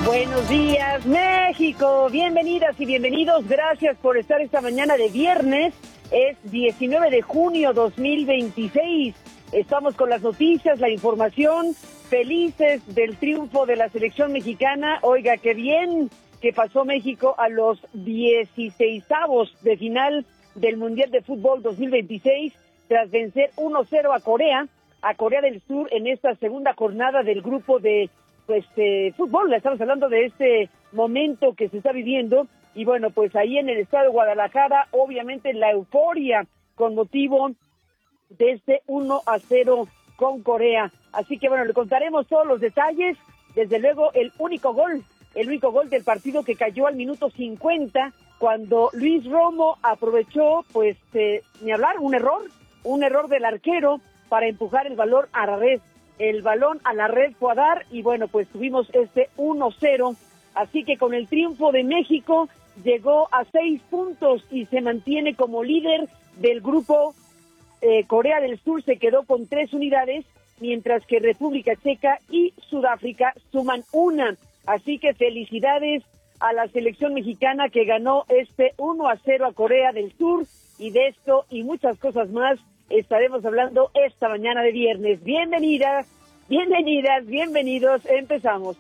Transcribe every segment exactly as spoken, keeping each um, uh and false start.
Buenos días, México. Bienvenidas y bienvenidos. Gracias por estar esta mañana de viernes. Es diecinueve de junio dos mil veintiséis. Estamos con las noticias, la información. Felices del triunfo de la selección mexicana. Oiga, qué bien que pasó México a los dieciseisavos de final del Mundial de Fútbol dos mil veintiséis tras vencer uno cero a Corea, a Corea del Sur en esta segunda jornada del grupo de pues eh, fútbol. Estamos hablando de este momento que se está viviendo y bueno, pues ahí en el estado de Guadalajara, obviamente la euforia con motivo de este uno a cero con Corea. Así que bueno, le contaremos todos los detalles. Desde luego el único gol, el único gol del partido que cayó al minuto cincuenta cuando Luis Romo aprovechó, pues eh, ni hablar, un error, un error del arquero para empujar el balón a la red. El balón a la red fue a dar y bueno, pues tuvimos este uno cero. Así que con el triunfo de México llegó a seis puntos y se mantiene como líder del grupo. Eh, Corea del Sur se quedó con tres unidades, mientras que República Checa y Sudáfrica suman una. Así que felicidades a la selección mexicana que ganó este uno a cero a Corea del Sur, y de esto y muchas cosas más estaremos hablando esta mañana de viernes. Bienvenidas, bienvenidas, bienvenidos, empezamos.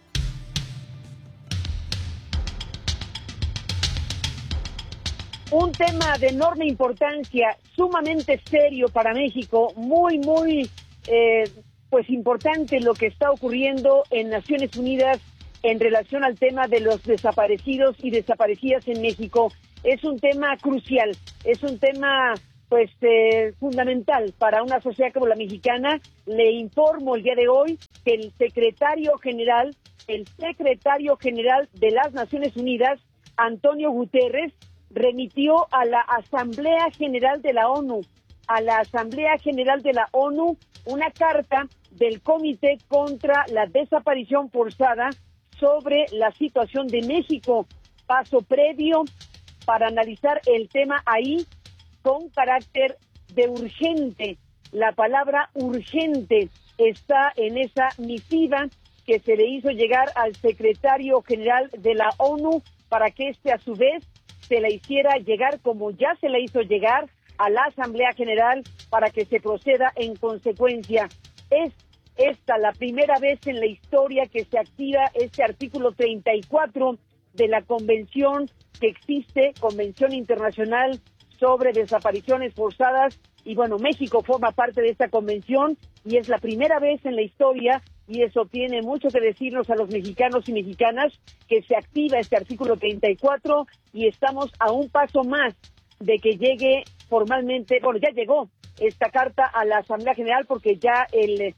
Un tema de enorme importancia, sumamente serio para México, muy, muy, eh, pues importante lo que está ocurriendo en Naciones Unidas en relación al tema de los desaparecidos y desaparecidas en México. Es un tema crucial, es un tema pues eh, fundamental para una sociedad como la mexicana. Le informo el día de hoy que el secretario general, el secretario general de las Naciones Unidas, Antonio Guterres, remitió a la Asamblea General de la ONU, a la Asamblea General de la ONU, una carta del Comité contra la Desaparición Forzada sobre la situación de México. Paso previo para analizar el tema ahí con carácter de urgente. La palabra urgente está en esa misiva que se le hizo llegar al secretario general de la ONU para que éste a su vez se la hiciera llegar, como ya se la hizo llegar, a la Asamblea General para que se proceda en consecuencia. Es esta la primera vez en la historia que se activa este artículo treinta y cuatro de la convención que existe, Convención Internacional sobre Desapariciones Forzadas, y bueno, México forma parte de esta convención y es la primera vez en la historia, y eso tiene mucho que decirnos a los mexicanos y mexicanas, que se activa este artículo treinta y cuatro y estamos a un paso más de que llegue formalmente, bueno, ya llegó esta carta a la Asamblea General porque ya el,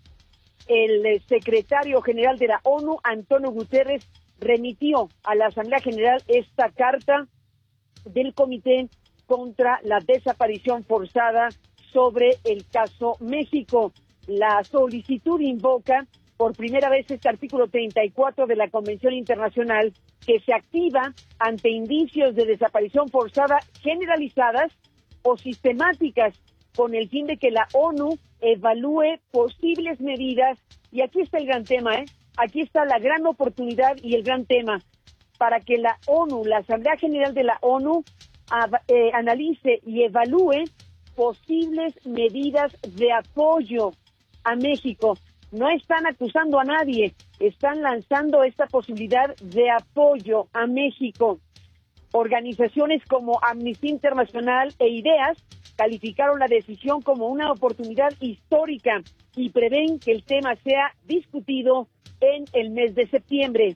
el secretario general de la ONU, Antonio Guterres, remitió a la Asamblea General esta carta del Comité contra la Desaparición Forzada sobre el caso México. La solicitud invoca por primera vez este artículo treinta y cuatro de la Convención Internacional, que se activa ante indicios de desaparición forzada generalizadas o sistemáticas, con el fin de que la ONU evalúe posibles medidas. Y aquí está el gran tema, ¿eh? Aquí está la gran oportunidad y el gran tema, para que la ONU, la Asamblea General de la ONU, a, eh, analice y evalúe posibles medidas de apoyo a México. No están acusando a nadie, están lanzando esta posibilidad de apoyo a México. Organizaciones como Amnistía Internacional e IDEAS calificaron la decisión como una oportunidad histórica y prevén que el tema sea discutido en el mes de septiembre.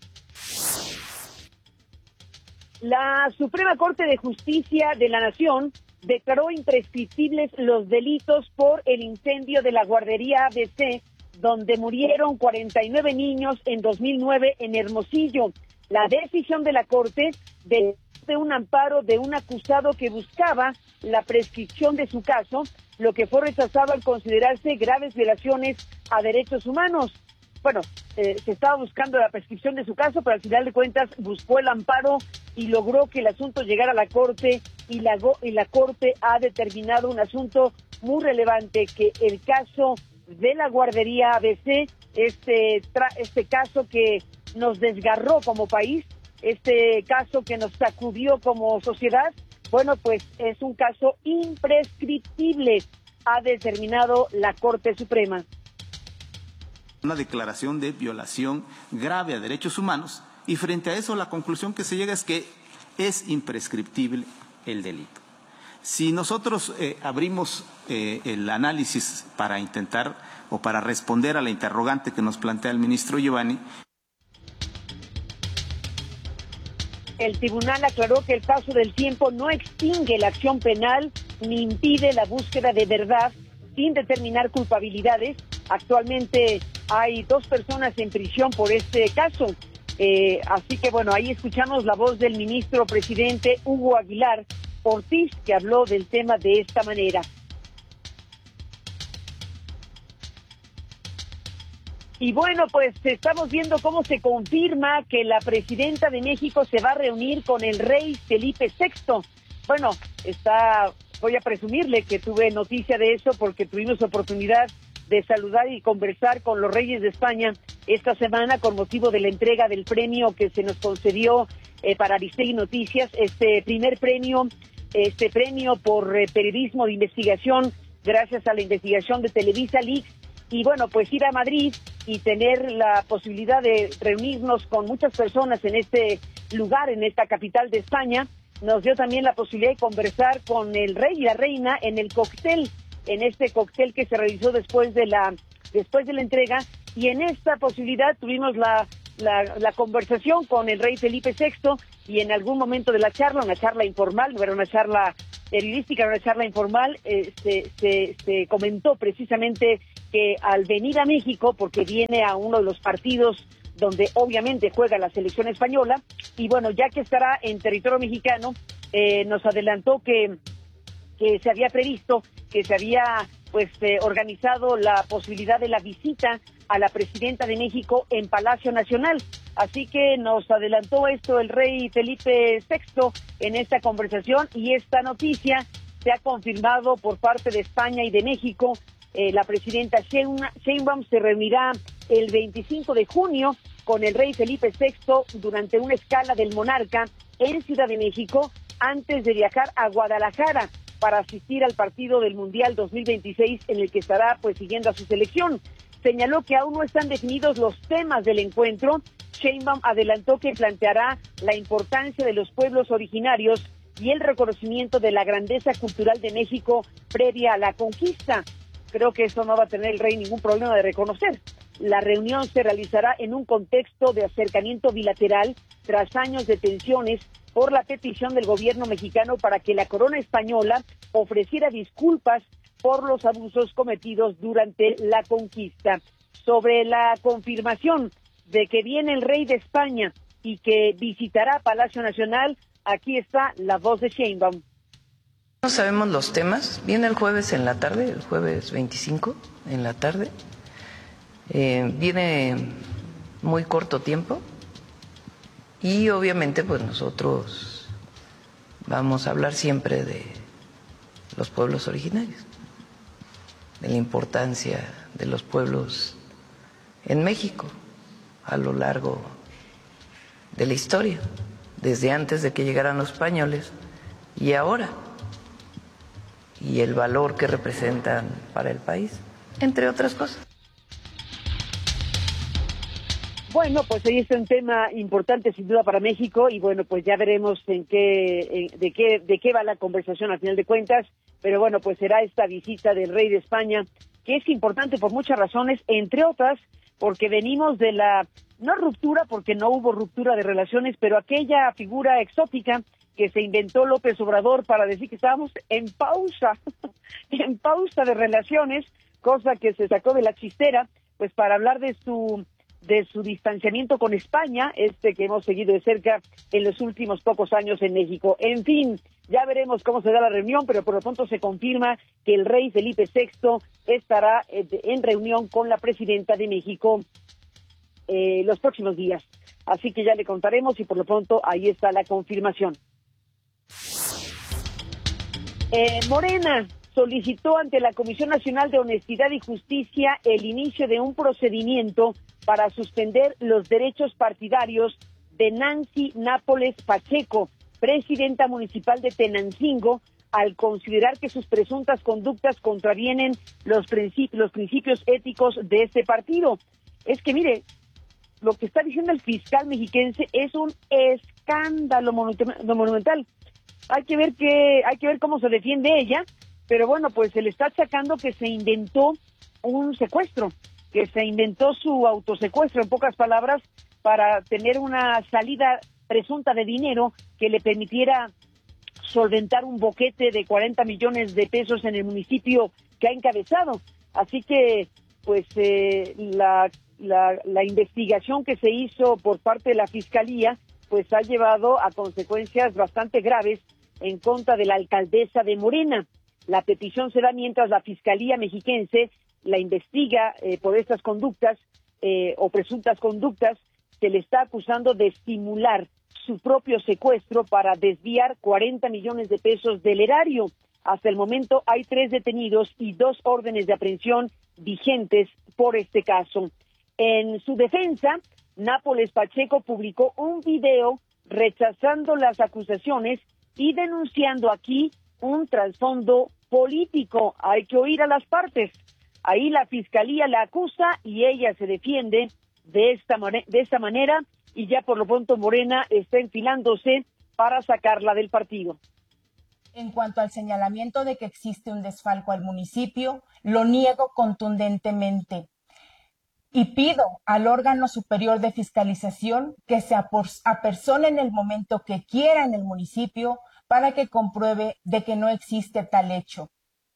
La Suprema Corte de Justicia de la Nación declaró imprescriptibles los delitos por el incendio de la guardería A B C, donde murieron cuarenta y nueve niños en dos mil nueve en Hermosillo. La decisión de la Corte de un amparo de un acusado que buscaba la prescripción de su caso, lo que fue rechazado al considerarse graves violaciones a derechos humanos. Bueno, eh, se estaba buscando la prescripción de su caso, pero al final de cuentas buscó el amparo y logró que el asunto llegara a la Corte, y la, y la Corte ha determinado un asunto muy relevante, que el caso de la guardería A B C este, tra este caso que nos desgarró como país, este caso que nos sacudió como sociedad. Bueno, pues es un caso imprescriptible, ha determinado la Corte Suprema. Una declaración de violación grave a derechos humanos, y frente a eso la conclusión que se llega es que es imprescriptible el delito. Si nosotros eh, abrimos eh, el análisis para intentar o para responder a la interrogante que nos plantea el ministro Giovanni, el tribunal aclaró que el paso del tiempo no extingue la acción penal ni impide la búsqueda de verdad sin determinar culpabilidades. Actualmente hay dos personas en prisión por este caso. Eh, así que bueno, ahí escuchamos la voz del ministro presidente Hugo Aguilar Ortiz, que habló del tema de esta manera. Y bueno, pues estamos viendo cómo se confirma que la presidenta de México se va a reunir con el rey Felipe sexto. Bueno, está, voy a presumirle que tuve noticia de eso porque tuvimos oportunidad de saludar y conversar con los reyes de España esta semana con motivo de la entrega del premio que se nos concedió eh, para Aristegui Noticias, este primer premio, este premio por eh, periodismo de investigación gracias a la investigación de Televisa Leaks. Y bueno, pues ir a Madrid y tener la posibilidad de reunirnos con muchas personas en este lugar, en esta capital de España, nos dio también la posibilidad de conversar con el rey y la reina en el cóctel, en este cóctel que se realizó después de la después de la entrega, y en esta posibilidad tuvimos la, la, la conversación con el rey Felipe sexto, y en algún momento de la charla, una charla informal, no era una charla periodística, era una charla informal, eh, se, se, se comentó precisamente que al venir a México, porque viene a uno de los partidos donde obviamente juega la selección española, y bueno, ya que estará en territorio mexicano, eh, nos adelantó que, que se había previsto, que se había pues eh, organizado la posibilidad de la visita a la presidenta de México en Palacio Nacional. Así que nos adelantó esto el rey Felipe sexto en esta conversación, y esta noticia se ha confirmado por parte de España y de México. Eh, la presidenta Sheinbaum se reunirá el veinticinco de junio con el rey Felipe sexto durante una escala del monarca en Ciudad de México antes de viajar a Guadalajara para asistir al partido del Mundial dos mil veintiséis en el que estará pues siguiendo a su selección. Señaló que aún no están definidos los temas del encuentro. Sheinbaum adelantó que planteará la importancia de los pueblos originarios y el reconocimiento de la grandeza cultural de México previa a la conquista. Creo que eso no va a tener el rey ningún problema de reconocer. La reunión se realizará en un contexto de acercamiento bilateral tras años de tensiones por la petición del gobierno mexicano para que la corona española ofreciera disculpas por los abusos cometidos durante la conquista. Sobre la confirmación de que viene el rey de España y que visitará Palacio Nacional, aquí está la voz de Sheinbaum. No sabemos los temas. Viene el jueves en la tarde, el jueves veinticinco en la tarde. Eh, viene muy corto tiempo y obviamente pues nosotros vamos a hablar siempre de los pueblos originarios, de la importancia de los pueblos en México a lo largo de la historia, desde antes de que llegaran los españoles y ahora, y el valor que representan para el país, entre otras cosas. Bueno, pues ahí está un tema importante sin duda para México, y bueno, pues ya veremos en qué, en, de qué, de qué va la conversación al final de cuentas, pero bueno, pues será esta visita del rey de España, que es importante por muchas razones, entre otras, porque venimos de la, no ruptura, porque no hubo ruptura de relaciones, pero aquella figura exótica que se inventó López Obrador para decir que estábamos en pausa, en pausa de relaciones, cosa que se sacó de la chistera, pues para hablar de su de su distanciamiento con España, este que hemos seguido de cerca en los últimos pocos años en México. En fin, ya veremos cómo se da la reunión, pero por lo pronto se confirma que el rey Felipe sexto estará en reunión con la presidenta de México eh, los próximos días. Así que ya le contaremos, y por lo pronto ahí está la confirmación. Eh, Morena solicitó ante la Comisión Nacional de Honestidad y Justicia el inicio de un procedimiento para suspender los derechos partidarios de Nancy Nápoles Pacheco, presidenta municipal de Tenancingo, al considerar que sus presuntas conductas contravienen los principios, los principios éticos de este partido. Es que, mire, lo que está diciendo el fiscal mexiquense es un escándalo monumental. Hay que ver que, hay que ver cómo se defiende ella, pero bueno, pues se le está achacando que se inventó un secuestro, que se inventó su autosecuestro, en pocas palabras, para tener una salida presunta de dinero que le permitiera solventar un boquete de cuarenta millones de pesos en el municipio que ha encabezado. Así que, pues, eh, la, la, la investigación que se hizo por parte de la Fiscalía, pues ha llevado a consecuencias bastante graves en contra de la alcaldesa de Morena. La petición se da mientras la Fiscalía mexiquense la investiga eh, por estas conductas eh, o presuntas conductas. Se le está acusando de estimular su propio secuestro para desviar cuarenta millones de pesos del erario. Hasta el momento hay tres detenidos y dos órdenes de aprehensión vigentes por este caso. En su defensa, Nápoles Pacheco publicó un video rechazando las acusaciones y denunciando aquí un trasfondo político. Hay que oír a las partes. Ahí la Fiscalía la acusa y ella se defiende de esta, de esta manera, y ya por lo pronto Morena está enfilándose para sacarla del partido. En cuanto al señalamiento de que existe un desfalco al municipio, lo niego contundentemente y pido al órgano superior de fiscalización que se apersone en el momento que quiera en el municipio para que compruebe de que no existe tal hecho.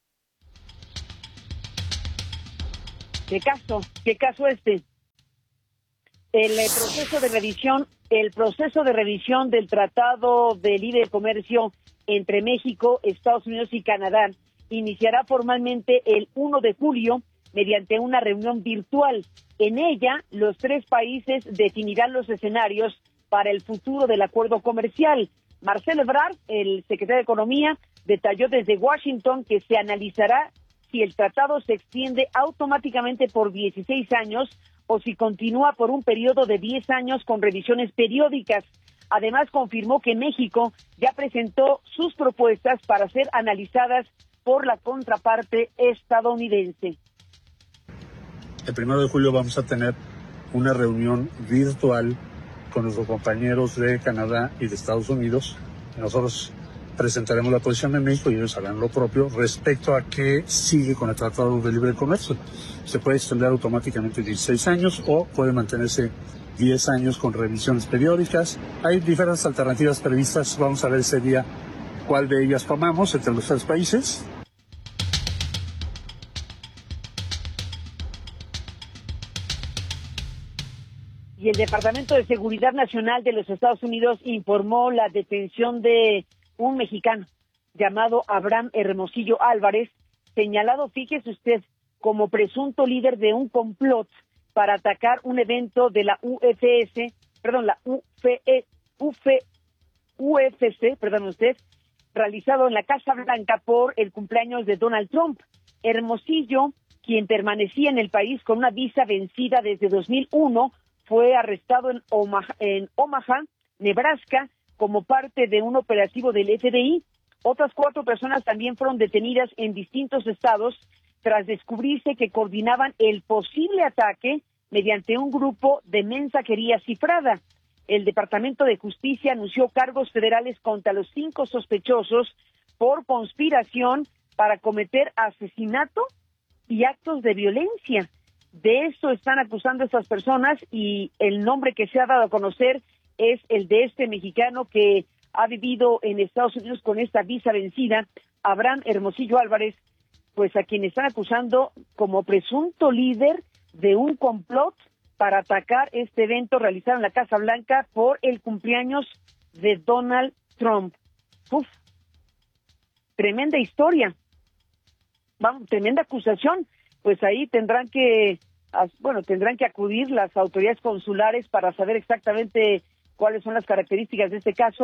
¿Qué caso? ¿Qué caso este? El proceso de revisión, el proceso de revisión del Tratado de Libre Comercio entre México, Estados Unidos y Canadá iniciará formalmente el primero de julio mediante una reunión virtual. En ella, los tres países definirán los escenarios para el futuro del acuerdo comercial. Marcelo Ebrard, el secretario de Economía, detalló desde Washington que se analizará si el tratado se extiende automáticamente por dieciséis años o si continúa por un periodo de diez años con revisiones periódicas. Además, confirmó que México ya presentó sus propuestas para ser analizadas por la contraparte estadounidense. El primero de julio vamos a tener una reunión virtual con nuestros compañeros de Canadá y de Estados Unidos. Nosotros presentaremos la posición de México y ellos harán lo propio respecto a qué sigue con el Tratado de Libre Comercio. Se puede extender automáticamente dieciséis años o puede mantenerse diez años con revisiones periódicas. Hay diferentes alternativas previstas. Vamos a ver ese día cuál de ellas tomamos entre los tres países. Y el Departamento de Seguridad Nacional de los Estados Unidos informó la detención de un mexicano llamado Abraham Hermosillo Álvarez, señalado, fíjese usted, como presunto líder de un complot para atacar un evento de la U F S, perdón, la U F E, U F, U F C, perdón usted, realizado en la Casa Blanca por el cumpleaños de Donald Trump. Hermosillo, quien permanecía en el país con una visa vencida desde dos mil uno, fue arrestado en Omaha, en Omaha, Nebraska, como parte de un operativo del F B I. Otras cuatro personas también fueron detenidas en distintos estados tras descubrirse que coordinaban el posible ataque mediante un grupo de mensajería cifrada. El Departamento de Justicia anunció cargos federales contra los cinco sospechosos por conspiración para cometer asesinato y actos de violencia. De eso están acusando a estas personas y el nombre que se ha dado a conocer es el de este mexicano que ha vivido en Estados Unidos con esta visa vencida, Abraham Hermosillo Álvarez, pues a quien están acusando como presunto líder de un complot para atacar este evento realizado en la Casa Blanca por el cumpleaños de Donald Trump. Uf, tremenda historia, vamos, tremenda acusación. Pues ahí tendrán que, bueno, tendrán que acudir las autoridades consulares para saber exactamente cuáles son las características de este caso,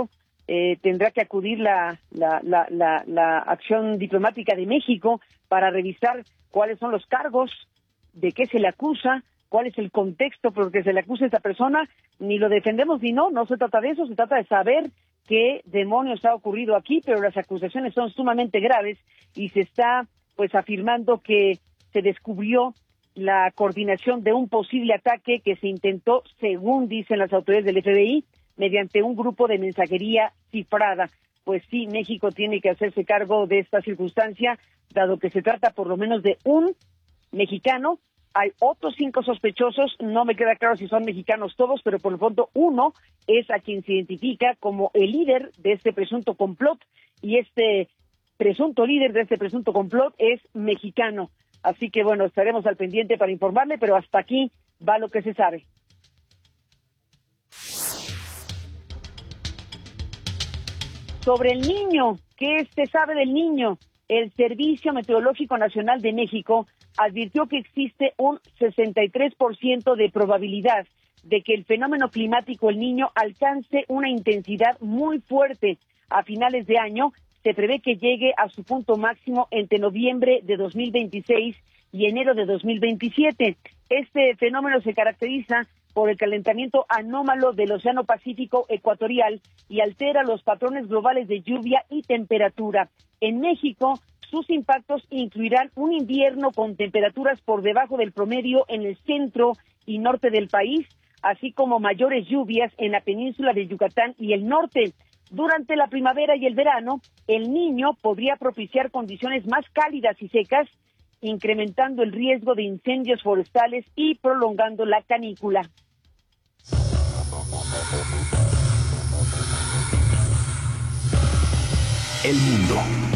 eh, tendrá que acudir la, la, la, la, la acción diplomática de México para revisar cuáles son los cargos, de qué se le acusa, cuál es el contexto por el que se le acusa a esta persona. Ni lo defendemos ni no, no se trata de eso, se trata de saber qué demonios ha ocurrido aquí, pero las acusaciones son sumamente graves y se está pues afirmando que se descubrió la coordinación de un posible ataque que se intentó, según dicen las autoridades del F B I, mediante un grupo de mensajería cifrada. Pues sí, México tiene que hacerse cargo de esta circunstancia, dado que se trata por lo menos de un mexicano. Hay otros cinco sospechosos, no me queda claro si son mexicanos todos, pero por lo pronto uno es a quien se identifica como el líder de este presunto complot, y este presunto líder de este presunto complot es mexicano. Así que bueno, estaremos al pendiente para informarle, pero hasta aquí va lo que se sabe. Sobre el niño, ¿qué se sabe del niño? El Servicio Meteorológico Nacional de México advirtió que existe un sesenta y tres por ciento de probabilidad de que el fenómeno climático El Niño alcance una intensidad muy fuerte a finales de año. Se prevé que llegue a su punto máximo entre noviembre de dos mil veintiséis y enero de dos mil veintisiete. Este fenómeno se caracteriza por el calentamiento anómalo del Océano Pacífico ecuatorial y altera los patrones globales de lluvia y temperatura. En México, sus impactos incluirán un invierno con temperaturas por debajo del promedio en el centro y norte del país, así como mayores lluvias en la península de Yucatán y el norte. Durante la primavera y el verano, El Niño podría propiciar condiciones más cálidas y secas, incrementando el riesgo de incendios forestales y prolongando la canícula. El mundo.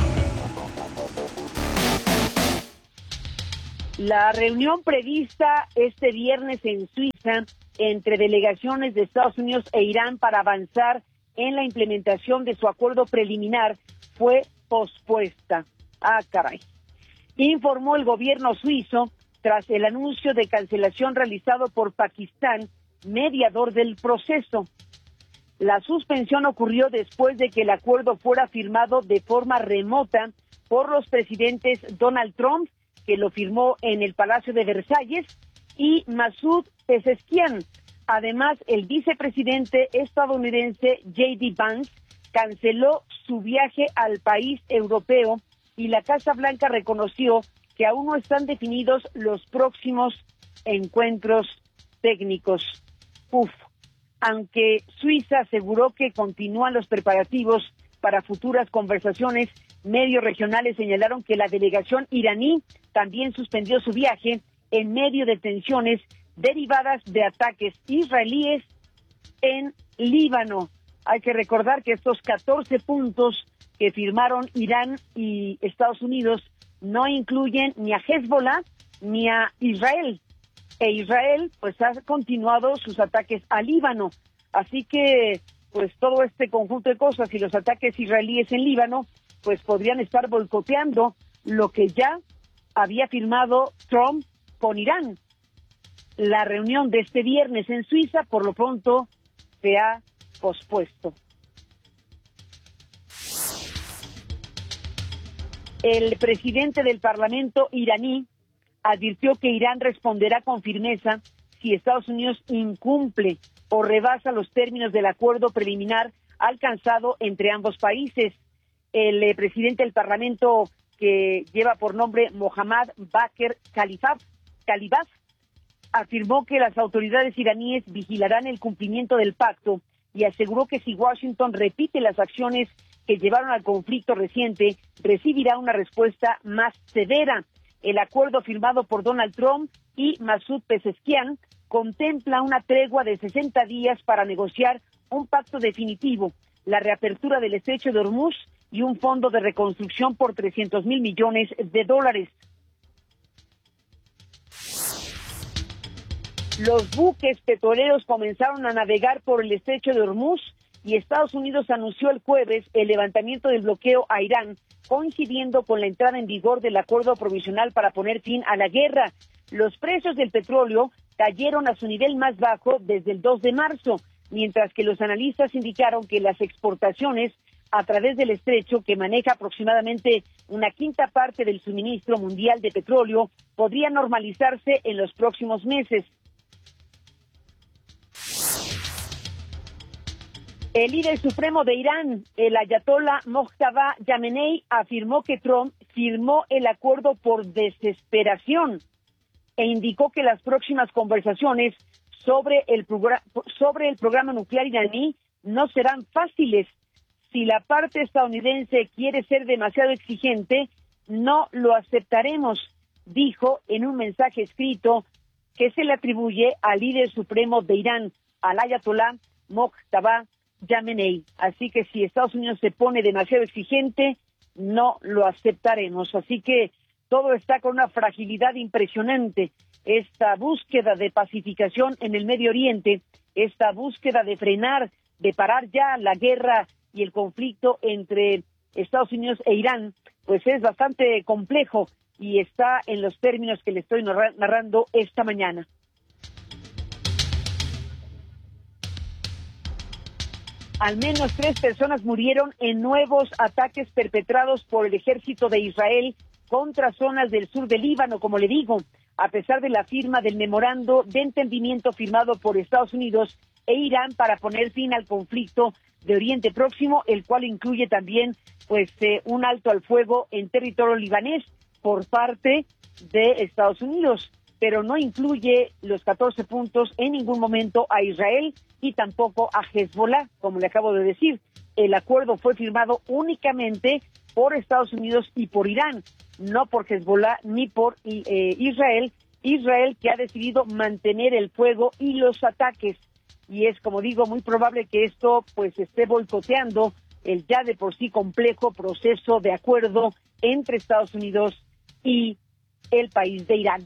La reunión prevista este viernes en Suiza entre delegaciones de Estados Unidos e Irán para avanzar en la implementación de su acuerdo preliminar fue pospuesta. Ah, caray. Informó el gobierno suizo tras el anuncio de cancelación realizado por Pakistán, mediador del proceso. La suspensión ocurrió después de que el acuerdo fuera firmado de forma remota por los presidentes Donald Trump, que lo firmó en el Palacio de Versalles, y Masoud Pezeshkian. Además, el vicepresidente estadounidense J D Vance canceló su viaje al país europeo y la Casa Blanca reconoció que aún no están definidos los próximos encuentros técnicos. Uf. Aunque Suiza aseguró que continúan los preparativos para futuras conversaciones, medios regionales señalaron que la delegación iraní también suspendió su viaje en medio de tensiones derivadas de ataques israelíes en Líbano. Hay que recordar que estos catorce puntos que firmaron Irán y Estados Unidos no incluyen ni a Hezbollah ni a Israel. E Israel pues ha continuado sus ataques a Líbano. Así que pues todo este conjunto de cosas y los ataques israelíes en Líbano pues podrían estar boicoteando lo que ya había firmado Trump con Irán. La reunión de este viernes en Suiza por lo pronto se ha pospuesto. El presidente del Parlamento iraní advirtió que Irán responderá con firmeza si Estados Unidos incumple o rebasa los términos del acuerdo preliminar alcanzado entre ambos países. El eh, presidente del Parlamento, que lleva por nombre Mohammad Bakr Kalibaf, Kalibaf, afirmó que las autoridades iraníes vigilarán el cumplimiento del pacto y aseguró que si Washington repite las acciones que llevaron al conflicto reciente, recibirá una respuesta más severa. El acuerdo firmado por Donald Trump y Masoud Pezeshkian contempla una tregua de sesenta días para negociar un pacto definitivo, la reapertura del estrecho de Hormuz y un fondo de reconstrucción por trescientos mil millones de dólares. Los buques petroleros comenzaron a navegar por el estrecho de Hormuz y Estados Unidos anunció el jueves el levantamiento del bloqueo a Irán, coincidiendo con la entrada en vigor del acuerdo provisional para poner fin a la guerra. Los precios del petróleo cayeron a su nivel más bajo desde el dos de marzo. mientras que los analistas indicaron que las exportaciones a través del estrecho, que maneja aproximadamente una quinta parte del suministro mundial de petróleo, podría normalizarse en los próximos meses. El líder supremo de Irán, el ayatolá Mojtaba Khamenei, afirmó que Trump firmó el acuerdo por desesperación e indicó que las próximas conversaciones sobre el, progr- sobre el programa nuclear iraní no serán fáciles. Si la parte estadounidense quiere ser demasiado exigente, no lo aceptaremos, dijo en un mensaje escrito que se le atribuye al líder supremo de Irán, al ayatolá Mojtaba Khamenei. Así que si Estados Unidos se pone demasiado exigente, no lo aceptaremos. Así que todo está con una fragilidad impresionante. Esta búsqueda de pacificación en el Medio Oriente, esta búsqueda de frenar, de parar ya la guerra y el conflicto entre Estados Unidos e Irán, pues es bastante complejo y está en los términos que le estoy narrando esta mañana. Al menos tres personas murieron en nuevos ataques perpetrados por el ejército de Israel contra zonas del sur del Líbano, como le digo, a pesar de la firma del memorando de entendimiento firmado por Estados Unidos e Irán para poner fin al conflicto de Oriente Próximo, el cual incluye también pues eh, un alto al fuego en territorio libanés por parte de Estados Unidos, pero no incluye los catorce puntos en ningún momento a Israel y tampoco a Hezbollah, como le acabo de decir. El acuerdo fue firmado únicamente por Estados Unidos y por Irán, no por Hezbollah ni por eh, Israel, Israel que ha decidido mantener el fuego y los ataques. Y es, como digo, muy probable que esto pues esté boicoteando el ya de por sí complejo proceso de acuerdo entre Estados Unidos y el país de Irán.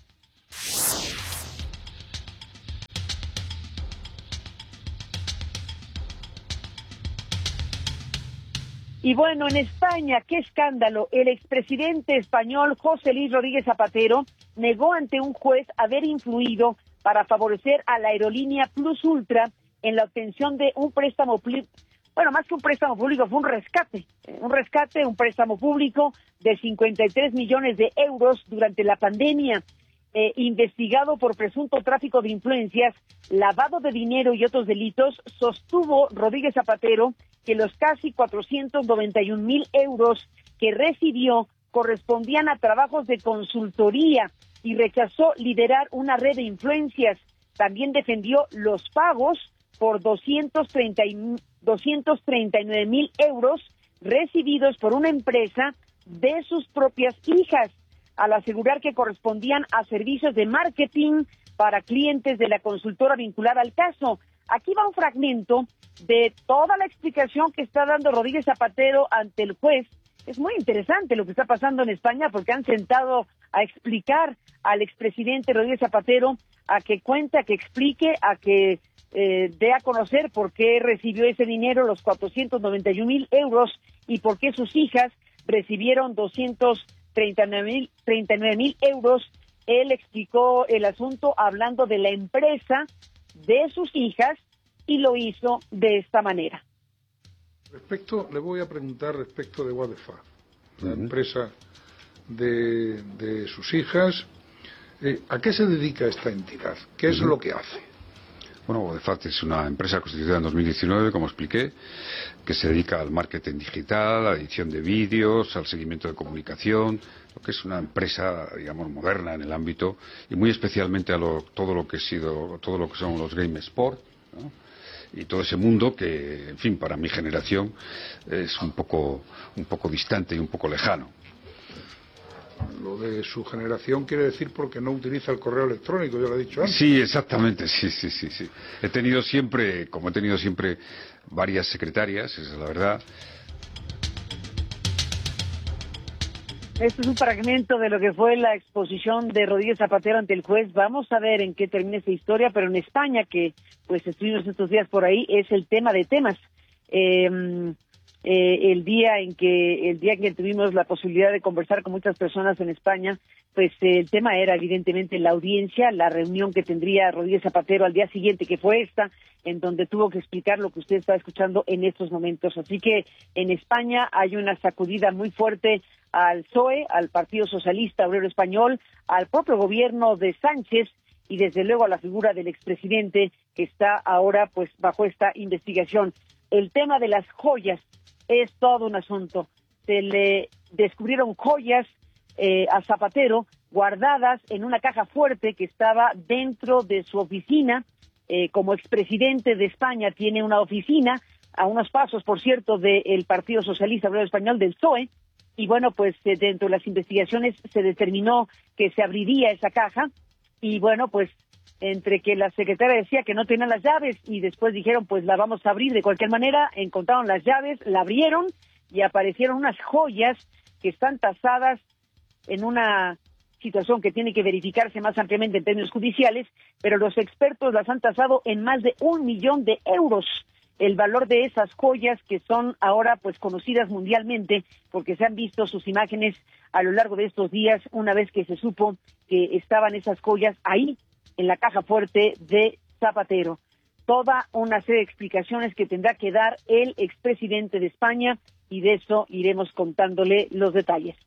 Y bueno, en España, qué escándalo. El expresidente español José Luis Rodríguez Zapatero negó ante un juez haber influido para favorecer a la aerolínea Plus Ultra en la obtención de un préstamo, bueno, más que un préstamo público, fue un rescate, un rescate, un préstamo público de cincuenta y tres millones de euros durante la pandemia, eh, investigado por presunto tráfico de influencias, lavado de dinero y otros delitos. Sostuvo Rodríguez Zapatero que los casi cuatrocientos noventa y un mil euros que recibió correspondían a trabajos de consultoría y rechazó liderar una red de influencias. También defendió los pagos por doscientos treinta y nueve mil euros recibidos por una empresa de sus propias hijas, al asegurar que correspondían a servicios de marketing para clientes de la consultora vinculada al caso. Aquí va un fragmento de toda la explicación que está dando Rodríguez Zapatero ante el juez. Es muy interesante lo que está pasando en España porque han sentado a explicar al expresidente Rodríguez Zapatero, a que cuente, a que explique, a que eh, dé a conocer por qué recibió ese dinero, los cuatrocientos noventa y un mil euros, y por qué sus hijas recibieron doscientos treinta y nueve mil euros. Él explicó el asunto hablando de la empresa de sus hijas y lo hizo de esta manera. Respecto, le voy a preguntar respecto de Wadefar, la uh-huh. empresa de, de sus hijas. Eh, ¿A qué se dedica esta entidad? ¿Qué es uh-huh. lo que hace? Bueno, Wadefar es una empresa constituida en dos mil diecinueve, como expliqué, que se dedica al marketing digital, a la edición de vídeos, al seguimiento de comunicación, lo que es una empresa, digamos, moderna en el ámbito, y muy especialmente a lo, todo lo que ha sido, todo lo que son los game sport, ¿no? Y todo ese mundo que, en fin, para mi generación es un poco, un poco distante y un poco lejano. Lo de su generación quiere decir porque no utiliza el correo electrónico, yo lo he dicho antes. Sí, exactamente, sí, sí, sí, sí. He tenido siempre, como he tenido siempre varias secretarias, esa es la verdad. Este es un fragmento de lo que fue la exposición de Rodríguez Zapatero ante el juez. Vamos a ver en qué termina esta historia, pero en España, que pues estuvimos estos días por ahí, es el tema de temas. Eh, eh, el día en que el día en que tuvimos la posibilidad de conversar con muchas personas en España, pues eh, el tema era evidentemente la audiencia, la reunión que tendría Rodríguez Zapatero al día siguiente, que fue esta, en donde tuvo que explicar lo que usted está escuchando en estos momentos. Así que en España hay una sacudida muy fuerte al P S O E, al Partido Socialista Obrero Español, al propio gobierno de Sánchez y desde luego a la figura del expresidente que está ahora pues bajo esta investigación. El tema de las joyas es todo un asunto. Se le descubrieron joyas eh, a Zapatero guardadas en una caja fuerte que estaba dentro de su oficina. Eh, como expresidente de España tiene una oficina a unos pasos, por cierto, del Partido Socialista Obrero Español, del P S O E, y bueno, pues eh, dentro de las investigaciones se determinó que se abriría esa caja, y bueno, pues entre que la secretaria decía que no tenían las llaves y después dijeron pues la vamos a abrir de cualquier manera, encontraron las llaves, la abrieron y aparecieron unas joyas que están tasadas en una situación que tiene que verificarse más ampliamente en términos judiciales, pero los expertos las han tasado en más de un millón de euros. El valor de esas joyas que son ahora pues conocidas mundialmente porque se han visto sus imágenes a lo largo de estos días una vez que se supo que estaban esas joyas ahí en la caja fuerte de Zapatero. Toda una serie de explicaciones que tendrá que dar el expresidente de España y de eso iremos contándole los detalles.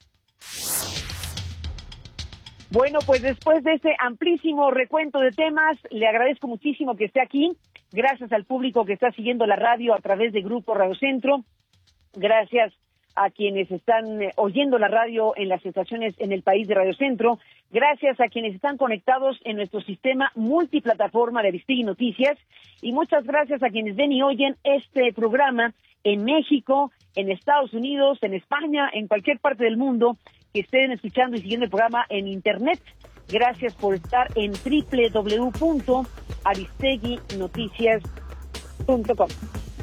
Bueno, pues después de este amplísimo recuento de temas, le agradezco muchísimo que esté aquí. Gracias al público que está siguiendo la radio a través de Grupo Radio Centro. Gracias a quienes están eh, oyendo la radio en las estaciones en el país de Radio Centro. Gracias a quienes están conectados en nuestro sistema multiplataforma de Aristegui Noticias. Y muchas gracias a quienes ven y oyen este programa en México, en Estados Unidos, en España, en cualquier parte del mundo que estén escuchando y siguiendo el programa en Internet. Gracias por estar en doble u doble u doble u punto aristegui noticias punto com.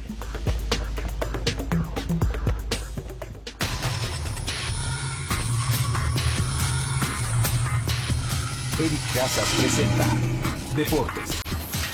Eric Casas presenta Deportes.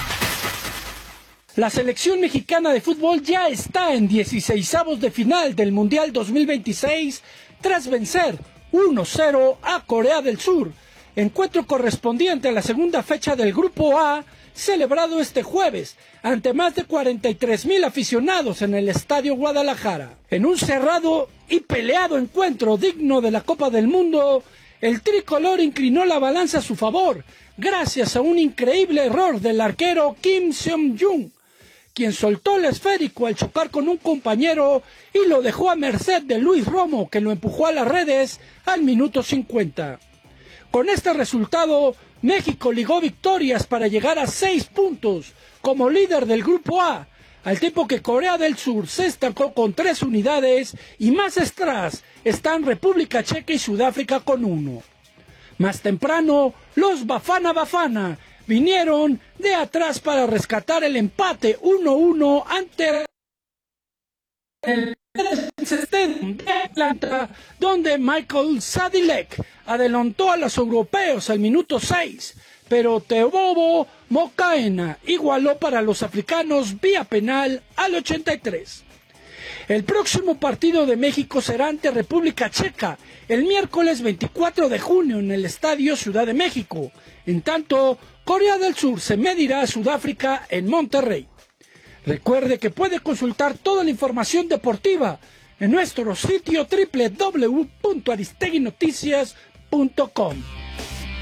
La selección mexicana de fútbol ya está en dieciseisavos de final del Mundial dos mil veintiséis tras vencer uno cero a Corea del Sur, encuentro correspondiente a la segunda fecha del Grupo A, celebrado este jueves ante más de cuarenta y tres mil aficionados en el Estadio Guadalajara. En un cerrado y peleado encuentro digno de la Copa del Mundo, el tricolor inclinó la balanza a su favor, gracias a un increíble error del arquero Kim Seong-jung, quien soltó el esférico al chocar con un compañero y lo dejó a merced de Luis Romo, que lo empujó a las redes al minuto cincuenta. Con este resultado, México ligó victorias para llegar a seis puntos como líder del Grupo A, al tiempo que Corea del Sur se estancó con tres unidades y más atrás están República Checa y Sudáfrica con uno. Más temprano, los Bafana Bafana vinieron de atrás para rescatar el empate uno uno ante el de Atlanta, donde Michael Sadilek adelantó a los europeos al minuto seis, pero Tebobo Mokaena igualó para los africanos vía penal al ochenta y tres. El próximo partido de México será ante República Checa el miércoles veinticuatro de junio en el Estadio Ciudad de México. En tanto, Corea del Sur se medirá a Sudáfrica en Monterrey. Recuerde que puede consultar toda la información deportiva en nuestro sitio doble u doble u doble u punto aristegui noticias punto com.